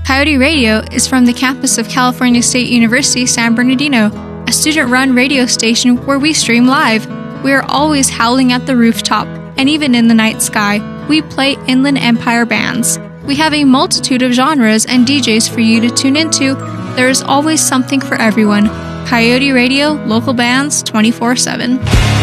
Coyote Radio is from the campus of California State University, San Bernardino, a student-run radio station where we stream live. We are always howling at the rooftop, and even in the night sky, we play Inland Empire bands. We have a multitude of genres and DJs for you to tune into. There is always something for everyone. Coyote Radio, local bands, 24/7.